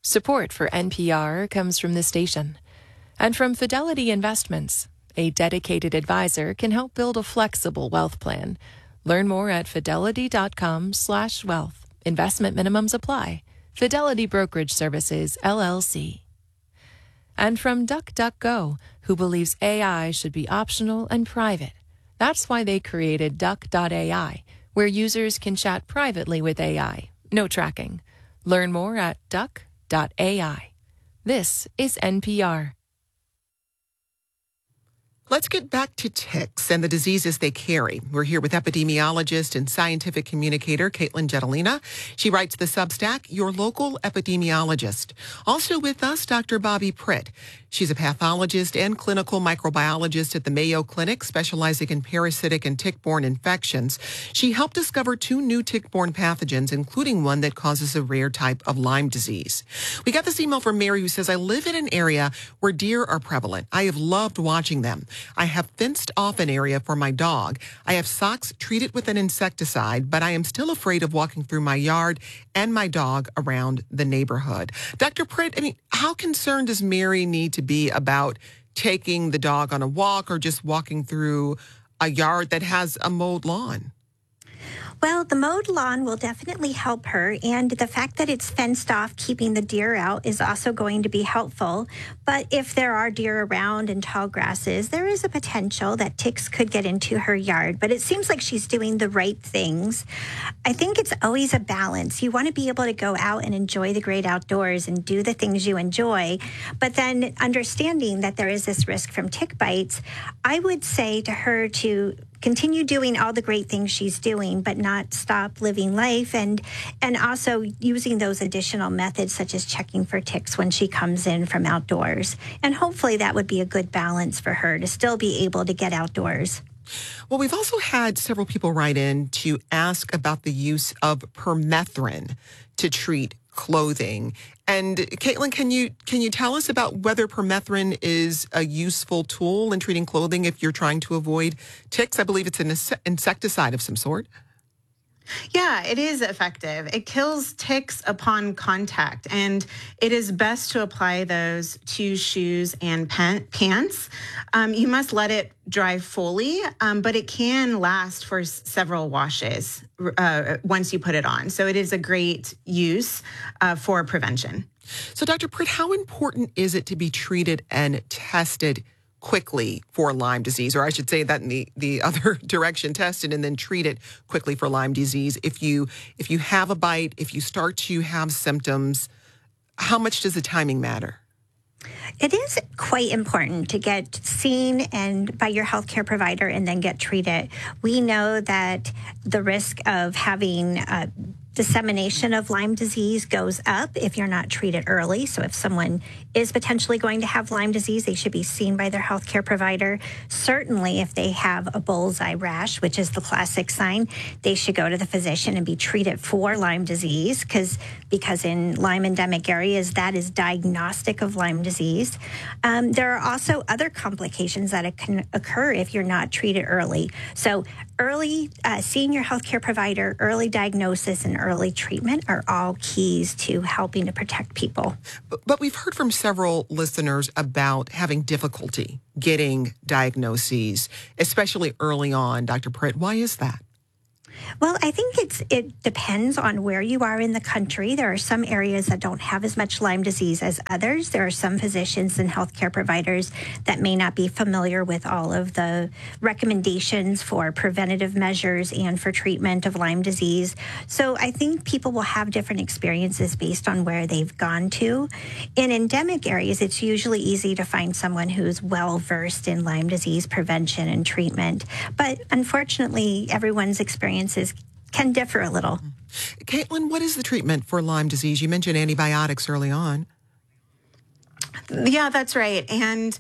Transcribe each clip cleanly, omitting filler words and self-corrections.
Support for NPR comes from the station and from Fidelity Investments. A dedicated advisor can help build a flexible wealth plan. Learn more at fidelity.com/wealth. Investment minimums apply. Fidelity Brokerage Services, LLC. And from DuckDuckGo, who believes AI should be optional and private. That's why they created Duck.ai, where users can chat privately with AI. No tracking. Learn more at Duck.ai. This is NPR. Let's get back to ticks and the diseases they carry. We're here with epidemiologist and scientific communicator Caitlin Jetelina. She writes the Substack, Your Local Epidemiologist. Also with us, Dr. Bobby Pritt. She's a pathologist and clinical microbiologist at the Mayo Clinic, specializing in parasitic and tick-borne infections. She helped discover 2 new tick-borne pathogens, including one that causes a rare type of Lyme disease. We got this email from Mary who says, I live in an area where deer are prevalent. I have loved watching them. I have fenced off an area for my dog. I have socks treated with an insecticide, but I am still afraid of walking through my yard and my dog around the neighborhood. Dr. Pritt, how concerned does Mary need to be about taking the dog on a walk or just walking through a yard that has a mowed lawn? Well, the mowed lawn will definitely help her, and the fact that it's fenced off, keeping the deer out, is also going to be helpful. But if there are deer around and tall grasses, there is a potential that ticks could get into her yard. But it seems like she's doing the right things. I think it's always a balance. You want to be able to go out and enjoy the great outdoors and do the things you enjoy, but then understanding that there is this risk from tick bites, I would say to her to continue doing all the great things she's doing, but not stop living life, and also using those additional methods such as checking for ticks when she comes in from outdoors. And hopefully that would be a good balance for her to still be able to get outdoors. Well, we've also had several people write in to ask about the use of permethrin to treat clothing. And Caitlin, can you tell us about whether permethrin is a useful tool in treating clothing if you're trying to avoid ticks? I believe it's an insecticide of some sort. Yeah, it is effective. It kills ticks upon contact, and it is best to apply those to shoes and pants. You must let it dry fully, but it can last for several washes once you put it on. So it is a great use for prevention. So, Dr. Pritt, how important is it to be treated and tested quickly for Lyme disease, or I should say that in the other direction, tested and then treated quickly for Lyme disease? If you have a bite, if you start to have symptoms, how much does the timing matter? It is quite important to get seen and by your healthcare provider and then get treated. We know that the risk of having dissemination of Lyme disease goes up if you're not treated early. So if someone is potentially going to have Lyme disease, they should be seen by their healthcare provider. Certainly, if they have a bullseye rash, which is the classic sign, they should go to the physician and be treated for Lyme disease because in Lyme endemic areas, that is diagnostic of Lyme disease. There are also other complications that can occur if you're not treated early. So early, seeing your healthcare provider, early diagnosis, and early treatment are all keys to helping to protect people. But we've heard from several listeners about having difficulty getting diagnoses, especially early on. Dr. Pritt, why is that? Well, I think it depends on where you are in the country. There are some areas that don't have as much Lyme disease as others. There are some physicians and healthcare providers that may not be familiar with all of the recommendations for preventative measures and for treatment of Lyme disease. So I think people will have different experiences based on where they've gone to. In endemic areas, it's usually easy to find someone who's well-versed in Lyme disease prevention and treatment. But unfortunately, everyone's experiences can differ a little. Caitlin, what is the treatment for Lyme disease? You mentioned antibiotics early on. Yeah, that's right. And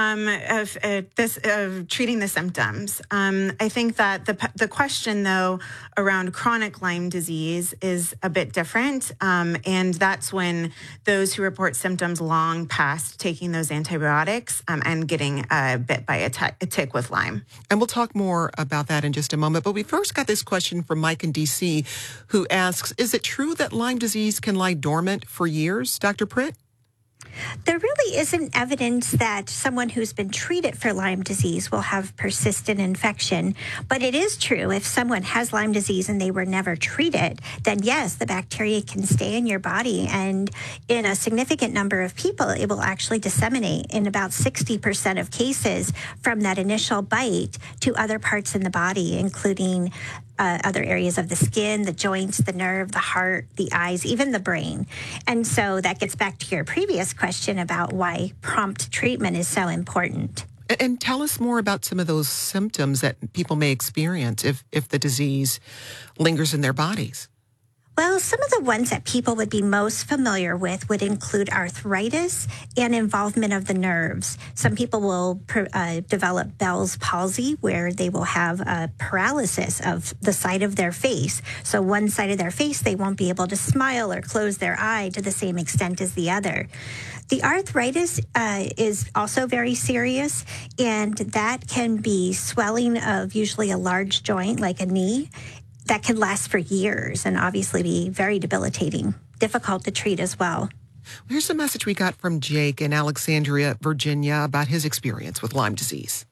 treating the symptoms. I think that the question, though, around chronic Lyme disease is a bit different. And that's when those who report symptoms long past taking those antibiotics and getting bit by a tick with Lyme. And we'll talk more about that in just a moment. But we first got this question from Mike in D.C., who asks, is it true that Lyme disease can lie dormant for years, Dr. Pritt? There really isn't evidence that someone who's been treated for Lyme disease will have persistent infection. But it is true, if someone has Lyme disease and they were never treated, then yes, the bacteria can stay in your body. And in a significant number of people, it will actually disseminate in about 60% of cases from that initial bite to other parts in the body, including other areas of the skin, the joints, the nerve, the heart, the eyes, even the brain. And so that gets back to your previous question about why prompt treatment is so important. And tell us more about some of those symptoms that people may experience if the disease lingers in their bodies. Well, some of the ones that people would be most familiar with would include arthritis and involvement of the nerves. Some people will develop Bell's palsy, where they will have a paralysis of the side of their face. So one side of their face, they won't be able to smile or close their eye to the same extent as the other. The arthritis is also very serious, and that can be swelling of usually a large joint like a knee. That can last for years and obviously be very debilitating, difficult to treat as well. Here's a message we got from Jake in Alexandria, Virginia, about his experience with Lyme disease.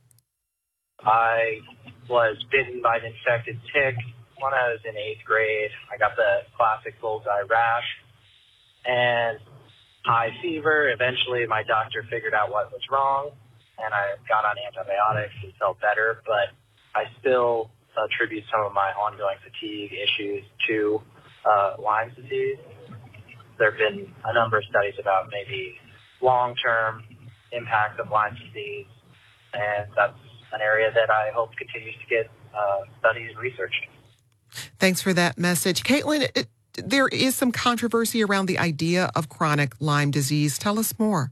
I was bitten by an infected tick when I was in 8th grade. I got the classic bullseye rash and high fever. Eventually, my doctor figured out what was wrong, and I got on antibiotics and felt better, but I still attribute some of my ongoing fatigue issues to Lyme disease. There have been a number of studies about maybe long-term impact of Lyme disease, and that's an area that I hope continues to get studied and researched. Thanks for that message. Caitlin, there is some controversy around the idea of chronic Lyme disease. Tell us more.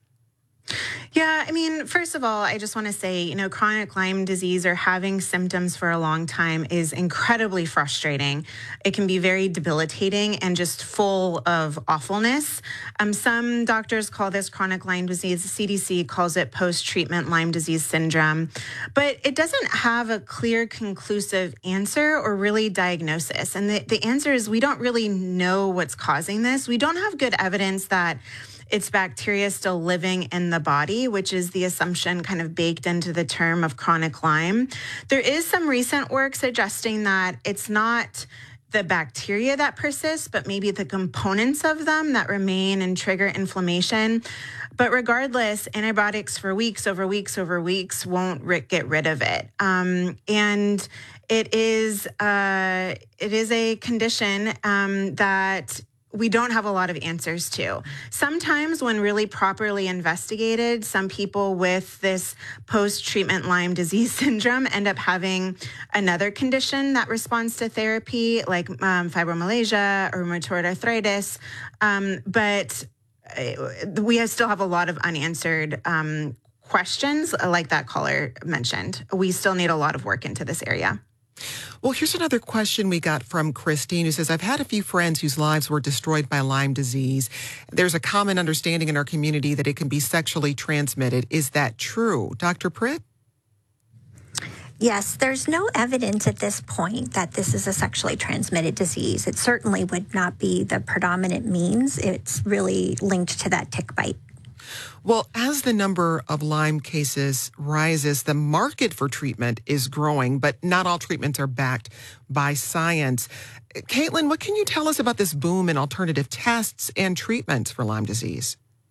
Yeah, I mean, first of all, I just want to say, chronic Lyme disease or having symptoms for a long time is incredibly frustrating. It can be very debilitating and just full of awfulness. Some doctors call this chronic Lyme disease. The CDC calls it post-treatment Lyme disease syndrome. But it doesn't have a clear, conclusive answer or really diagnosis. And the answer is we don't really know what's causing this. We don't have good evidence that it's bacteria still living in the body, which is the assumption kind of baked into the term of chronic Lyme. There is some recent work suggesting that it's not the bacteria that persists, but maybe the components of them that remain and trigger inflammation. But regardless, antibiotics for weeks over weeks won't get rid of it. And it is a condition that we don't have a lot of answers to. Sometimes when really properly investigated, some people with this post-treatment Lyme disease syndrome end up having another condition that responds to therapy, like fibromyalgia or rheumatoid arthritis. But we still have a lot of unanswered questions, like that caller mentioned. We still need a lot of work into this area. Well, here's another question we got from Christine, who says, I've had a few friends whose lives were destroyed by Lyme disease. There's a common understanding in our community that it can be sexually transmitted. Is that true? Dr. Pritt? Yes, there's no evidence at this point that this is a sexually transmitted disease. It certainly would not be the predominant means. It's really linked to that tick bite. Well, as the number of Lyme cases rises, the market for treatment is growing, but not all treatments are backed by science. Caitlin, what can you tell us about this boom in alternative tests and treatments for Lyme disease?